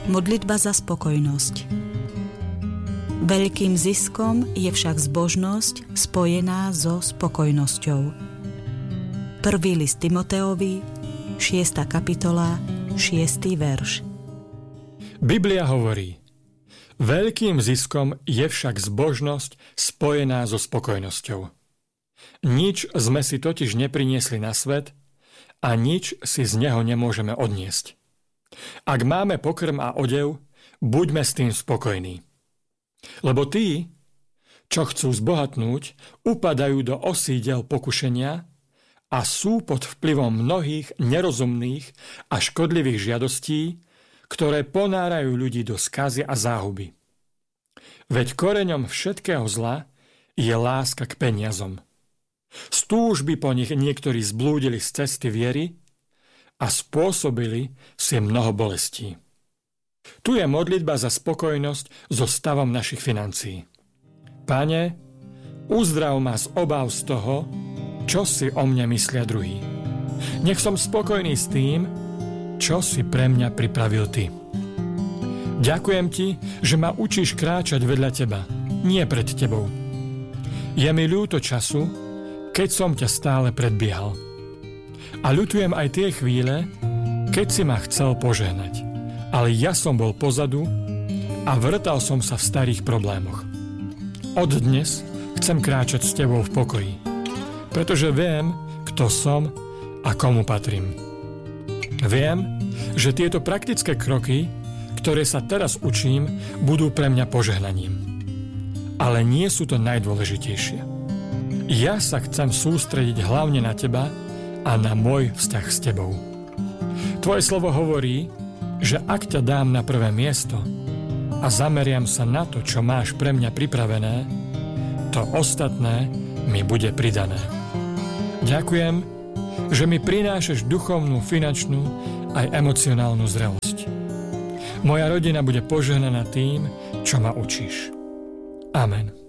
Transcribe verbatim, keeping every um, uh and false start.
Modlitba za spokojnosť. Veľkým ziskom je však zbožnosť spojená so spokojnosťou. Prvý list Timoteovi, šiesta kapitola, šiesty verš. Biblia hovorí: veľkým ziskom je však zbožnosť spojená so spokojnosťou. Nič sme si totiž nepriniesli na svet a nič si z neho nemôžeme odniesť. Ak máme pokrm a odev, buďme s tým spokojní. Lebo tí, čo chcú zbohatnúť, upadajú do osídel pokušenia a sú pod vplyvom mnohých nerozumných a škodlivých žiadostí, ktoré ponárajú ľudí do skazy a záhuby. Veď koreňom všetkého zla je láska k peniazom. Z túžby po nich niektorí zblúdili z cesty viery a spôsobili si mnoho bolestí. Tu je modlitba za spokojnosť so stavom našich financií. Pane, uzdrav ma z obáv z toho, čo si o mne myslia druhí. Nech som spokojný s tým, čo si pre mňa pripravil Ty. Ďakujem Ti, že ma učíš kráčať vedľa Teba, nie pred Tebou. Je mi ľúto času, keď som ťa stále predbiehal. A ľutujem aj tie chvíle, keď si ma chcel požehnať. Ale ja som bol pozadu a vrtal som sa v starých problémoch. Od dnes chcem kráčať s Tebou v pokoji, pretože viem, kto som a komu patrím. Viem, že tieto praktické kroky, ktoré sa teraz učím, budú pre mňa požehnaním. Ale nie sú to najdôležitejšie. Ja sa chcem sústrediť hlavne na Teba a na môj vzťah s Tebou. Tvoje slovo hovorí, že ak ťa dám na prvé miesto a zameriam sa na to, čo máš pre mňa pripravené, to ostatné mi bude pridané. Ďakujem, že mi prinášaš duchovnú, finančnú aj emocionálnu zrelosť. Moja rodina bude požehnaná tým, čo ma učíš. Amen.